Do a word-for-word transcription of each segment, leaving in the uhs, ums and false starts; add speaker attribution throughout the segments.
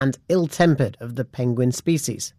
Speaker 1: and ill-tempered of the penguin species.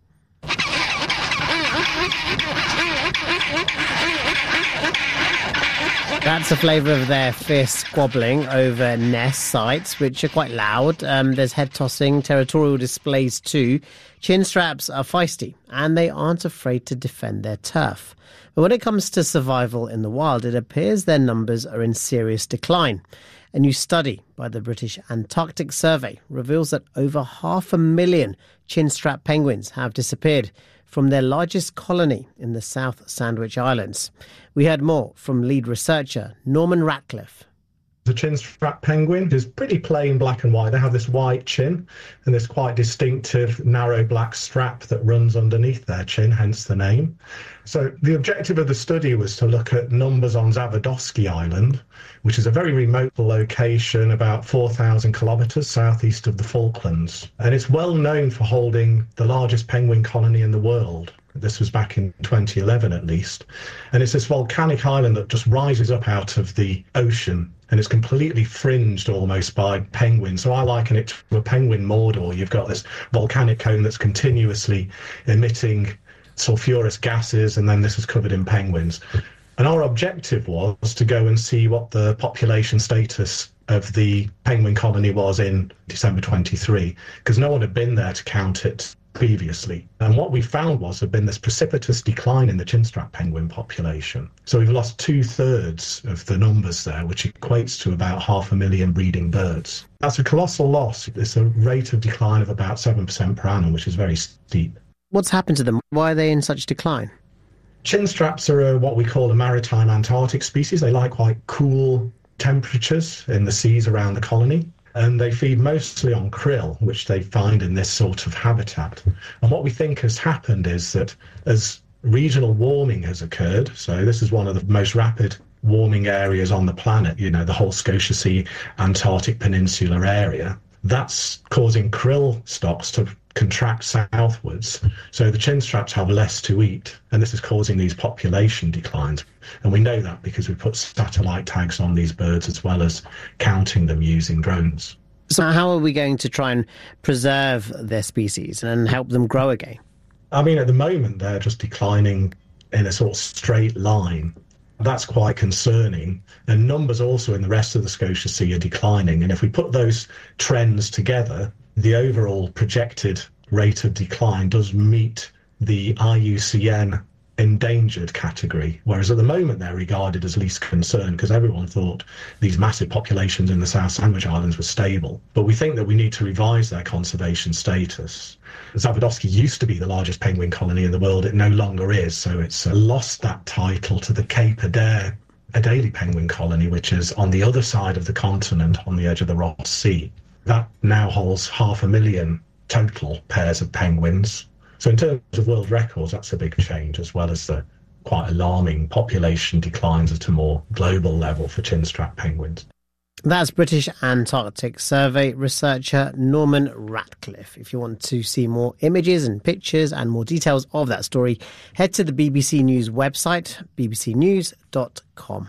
Speaker 1: That's a flavour of their fierce squabbling over nest sites, which are quite loud. Um, there's head-tossing, territorial displays too. Chinstraps are feisty, and they aren't afraid to defend their turf. But when it comes to survival in the wild, it appears their numbers are in serious decline. A new study by the British Antarctic Survey reveals that over half a million chinstrap penguins have disappeared from their largest colony in the South Sandwich Islands. We heard more from lead researcher Norman Ratcliffe.
Speaker 2: The chinstrap penguin is pretty plain black and white. They have this white chin and this quite distinctive narrow black strap that runs underneath their chin, hence the name. So the objective of the study was to look at numbers on Zawodowski Island, which is a very remote location about four thousand kilometres southeast of the Falklands. And it's well known for holding the largest penguin colony in the world. This was back in twenty eleven at least. And it's this volcanic island that just rises up out of the ocean and it's completely fringed almost by penguins. So I liken it to a penguin mordor. You've got this volcanic cone that's continuously emitting sulfurous gases, and then this is covered in penguins. And our objective was to go and see what the population status of the penguin colony was in December twenty-three, because no one had been there to count it previously. And what we found was there'd been this precipitous decline in the chinstrap penguin population. So we've lost two-thirds of the numbers there, which equates to about half a million breeding birds. That's a colossal loss. It's a rate of decline of about seven percent per annum, which is very steep.
Speaker 1: What's happened to them? Why are they in such decline?
Speaker 2: Chinstraps are a, what we call a maritime Antarctic species. They like quite cool temperatures in the seas around the colony. And they feed mostly on krill, which they find in this sort of habitat. And what we think has happened is that as regional warming has occurred, so this is one of the most rapid warming areas on the planet, you know, the whole Scotia Sea, Antarctic Peninsular area, that's causing krill stocks to contract southwards. So the chinstraps have less to eat, and this is causing these population declines. And we know that because we put satellite tags on these birds as well as counting them using drones.
Speaker 1: So how are we going to try and preserve their species and help them grow again?
Speaker 2: I mean, at the moment, they're just declining in a sort of straight line. That's quite concerning. And numbers also in the rest of the Scotia Sea are declining. And if we put those trends together, the overall projected rate of decline does meet the I U C N endangered category, whereas at the moment they're regarded as least concern because everyone thought these massive populations in the South Sandwich Islands were stable. But we think that we need to revise their conservation status. Zawodowski used to be the largest penguin colony in the world. It no longer is, so it's uh, lost that title to the Cape Adare Adelie penguin colony, which is on the other side of the continent on the edge of the Ross Sea. That now holds half a million total pairs of penguins. So in terms of world records, that's a big change, as well as the quite alarming population declines at a more global level for chinstrap penguins.
Speaker 1: That's British Antarctic Survey researcher Norman Ratcliffe. If you want to see more images and pictures and more details of that story, head to the B B C News website, b b c news dot com.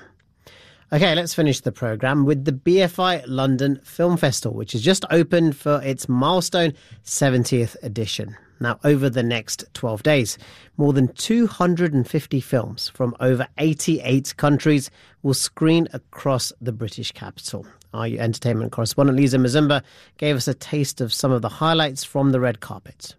Speaker 1: OK, let's finish the programme with the B F I London Film Festival, which has just opened for its milestone seventieth edition. Now, over the next twelve days, more than two hundred fifty films from over eighty-eight countries will screen across the British capital. Our entertainment correspondent Lisa Mazumba gave us a taste of some of the highlights from the red carpet.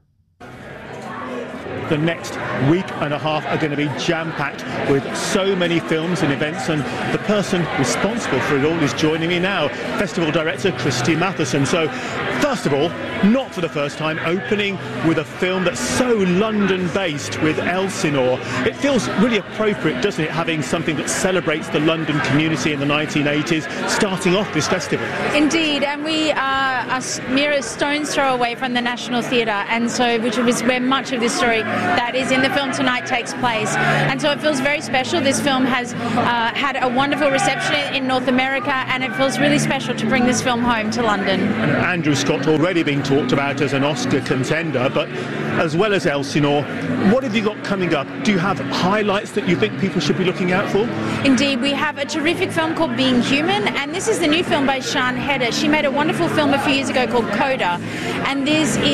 Speaker 3: The next week and a half are going to be jam-packed with so many films and events, and the person responsible for it all is joining me now, Festival Director Christy Matheson. So, first of all, not for the first time, opening with a film that's so London-based with Elsinore. It feels really appropriate, doesn't it, having something that celebrates the London community in the nineteen eighties, starting off this festival?
Speaker 4: Indeed, and we are a mere stone's throw away from the National Theatre, and so which was where much of this story that is in the film tonight takes place. And so it feels very special. This film has uh, had a wonderful reception in North America, and it feels really special to bring this film home to London.
Speaker 3: Andrew Scott already being talked about as an Oscar contender, but as well as Elsinore, what have you got coming up? Do you have highlights that you think people should be looking out for?
Speaker 4: Indeed, we have a terrific film called Being Human, and this is the new film by Sian Heder. She made a wonderful film a few years ago called Coda, and this is